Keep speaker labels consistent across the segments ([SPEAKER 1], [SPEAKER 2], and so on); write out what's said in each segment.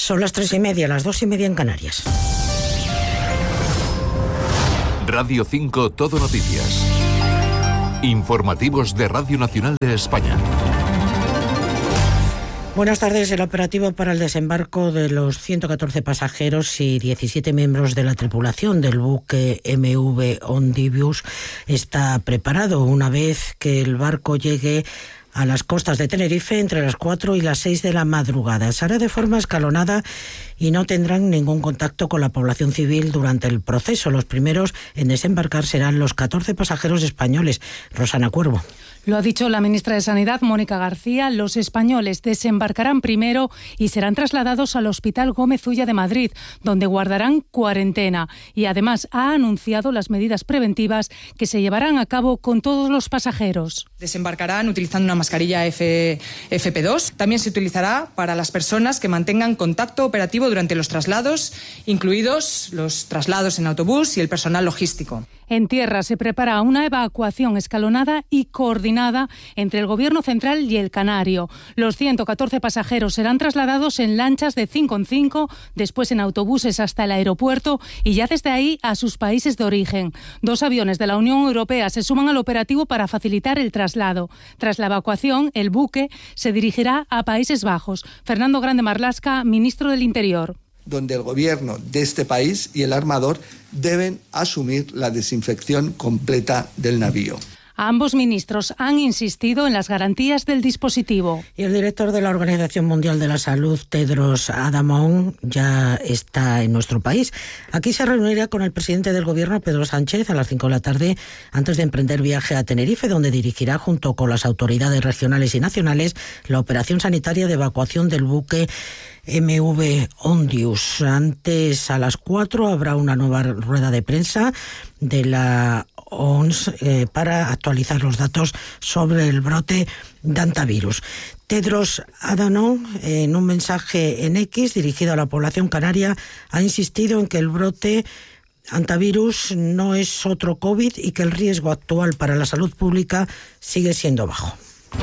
[SPEAKER 1] Son las 3:30, las 2:30 en Canarias.
[SPEAKER 2] Radio 5 Todo Noticias. Informativos de Radio Nacional de España.
[SPEAKER 1] Buenas tardes. El operativo para el desembarco de los 114 pasajeros y 17 miembros de la tripulación del buque MV Ondivius está preparado una vez que el barco llegue a las costas de Tenerife entre las 4 y las 6 de la madrugada. Se hará de forma escalonada y no tendrán ningún contacto con la población civil durante el proceso. Los primeros en desembarcar serán los 14 pasajeros españoles. Rosana Cuervo.
[SPEAKER 3] Lo ha dicho la ministra de Sanidad, Mónica García. Los españoles desembarcarán primero y serán trasladados al Hospital Gómez Ulla de Madrid, donde guardarán cuarentena. Y además ha anunciado las medidas preventivas que se llevarán a cabo con todos los pasajeros.
[SPEAKER 4] Desembarcarán utilizando una mascarilla FP2. También se utilizará para las personas que mantengan contacto operativo durante los traslados, incluidos los traslados en autobús y el personal logístico.
[SPEAKER 3] En tierra se prepara una evacuación escalonada y coordinada entre el Gobierno central y el Canario. Los 114 pasajeros serán trasladados en lanchas de 5 en 5, después en autobuses hasta el aeropuerto y ya desde ahí a sus países de origen. 2 aviones de la Unión Europea se suman al operativo para facilitar el traslado. Tras la evacuación, el buque se dirigirá a Países Bajos. Fernando Grande Marlaska, ministro del Interior.
[SPEAKER 5] Donde el gobierno de este país y el armador deben asumir la desinfección completa del navío.
[SPEAKER 3] Ambos ministros han insistido en las garantías del dispositivo.
[SPEAKER 1] Y el director de la Organización Mundial de la Salud, Tedros Adhanom, ya está en nuestro país. Aquí se reunirá con el presidente del Gobierno, Pedro Sánchez, a las 5 de la tarde, antes de emprender viaje a Tenerife, donde dirigirá, junto con las autoridades regionales y nacionales, la operación sanitaria de evacuación del buque MV Ondivius. Antes, a las 4, habrá una nueva rueda de prensa de la OMS para actualizar los datos sobre el brote de hantavirus. Tedros Adhanom, en un mensaje en X dirigido a la población canaria, ha insistido en que el brote hantavirus no es otro COVID y que el riesgo actual para la salud pública sigue siendo bajo.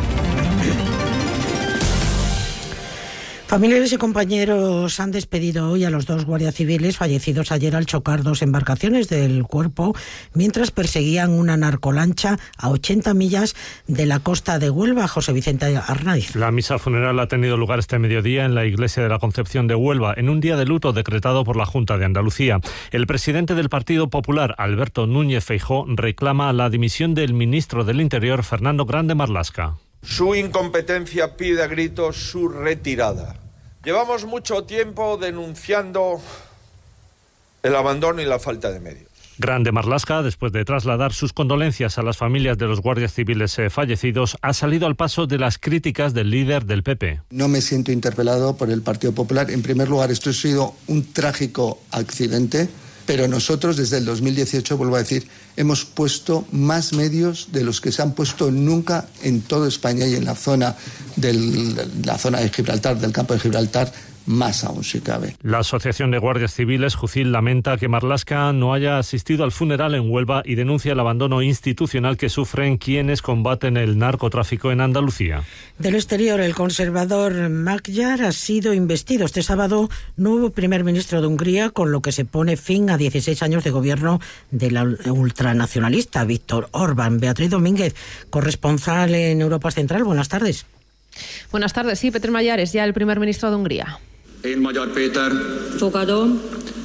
[SPEAKER 1] Familiares y compañeros han despedido hoy a los 2 guardias civiles fallecidos ayer al chocar 2 embarcaciones del cuerpo mientras perseguían una narcolancha a 80 millas de la costa de Huelva. José Vicente Arnaiz.
[SPEAKER 6] La misa funeral ha tenido lugar este mediodía en la iglesia de la Concepción de Huelva, en un día de luto decretado por la Junta de Andalucía. El presidente del Partido Popular, Alberto Núñez Feijóo, reclama la dimisión del ministro del Interior, Fernando Grande Marlaska.
[SPEAKER 7] Su incompetencia pide a gritos su retirada. Llevamos mucho tiempo denunciando el abandono y la falta de medios.
[SPEAKER 6] Grande Marlaska, después de trasladar sus condolencias a las familias de los guardias civiles fallecidos, ha salido al paso de las críticas del líder del PP.
[SPEAKER 5] No me siento interpelado por el Partido Popular. En primer lugar, esto ha sido un trágico accidente, pero nosotros desde el 2018, vuelvo a decir, hemos puesto más medios de los que se han puesto nunca en toda España y en la zona de Gibraltar, del campo de Gibraltar, más aún si cabe.
[SPEAKER 6] La Asociación de Guardias Civiles, Jucil, lamenta que Marlaska no haya asistido al funeral en Huelva y denuncia el abandono institucional que sufren quienes combaten el narcotráfico en Andalucía.
[SPEAKER 1] Del exterior, el conservador Magyar ha sido investido este sábado nuevo primer ministro de Hungría, con lo que se pone fin a 16 años de gobierno de la ultranacionalista Viktor Orbán. Beatriz Domínguez, corresponsal en Europa Central, buenas tardes.
[SPEAKER 8] Buenas tardes, sí, Péter Magyar es ya el primer ministro de Hungría.
[SPEAKER 9] Magyar Péter.
[SPEAKER 8] Fogadom.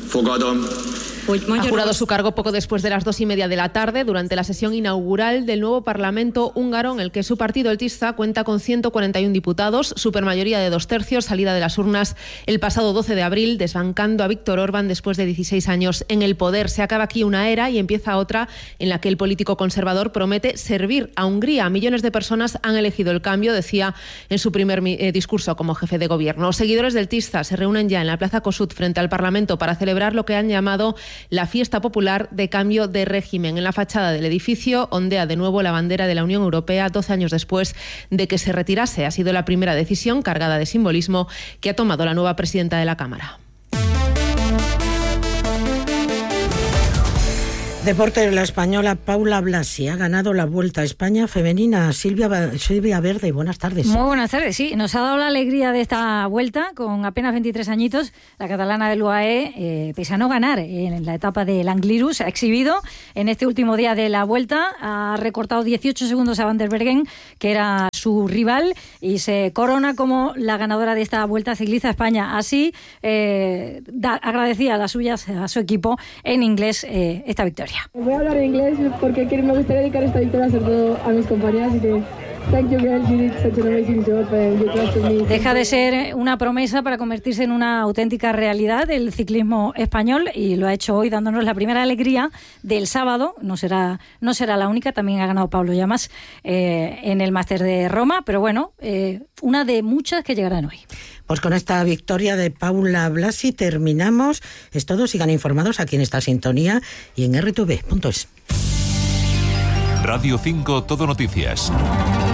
[SPEAKER 9] Ha
[SPEAKER 8] jurado su cargo poco después de las 2:30 de la tarde, durante la sesión inaugural del nuevo Parlamento húngaro, en el que su partido, el TISZA, cuenta con 141 diputados, supermayoría de 2/3, salida de las urnas el pasado 12 de abril, desbancando a Viktor Orbán después de 16 años en el poder. Se acaba aquí una era y empieza otra en la que el político conservador promete servir a Hungría. Millones de personas han elegido el cambio, decía en su primer discurso como jefe de gobierno. Los seguidores del TISZA se reúnen ya en la Plaza Kossuth frente al Parlamento para celebrar lo que han llamado la fiesta popular de cambio de régimen. En la fachada del edificio ondea de nuevo la bandera de la Unión Europea 12 años después de que se retirase. Ha sido la primera decisión cargada de simbolismo que ha tomado la nueva presidenta de la Cámara.
[SPEAKER 1] Deporte, la española Paula Blasi ha ganado la Vuelta a España femenina. Silvia Verde, buenas tardes.
[SPEAKER 9] Muy buenas tardes, sí. Nos ha dado la alegría de esta vuelta con apenas 23 añitos. La catalana del UAE, pese a no ganar en la etapa del Angliru, se ha exhibido en este último día de la Vuelta. Ha recortado 18 segundos a Van der Bergen, que era su rival, y se corona como la ganadora de esta Vuelta Ciclista a España. Así agradecía a su equipo en inglés esta victoria.
[SPEAKER 10] Voy a hablar en inglés porque me gustaría dedicar esta victoria sobre todo a mis compañeras y que thank you girls, you did such an amazing job and you trusted me.
[SPEAKER 9] Deja de ser una promesa para convertirse en una auténtica realidad del ciclismo español, y lo ha hecho hoy dándonos la primera alegría del sábado. No será la única, también ha ganado Pablo Llamas en el Máster de Roma, pero bueno, una de muchas que llegarán hoy.
[SPEAKER 1] Pues con esta victoria de Paula Blasi terminamos. Es todo, sigan informados aquí en esta sintonía y en rtv.es.
[SPEAKER 2] Radio 5 Todo Noticias.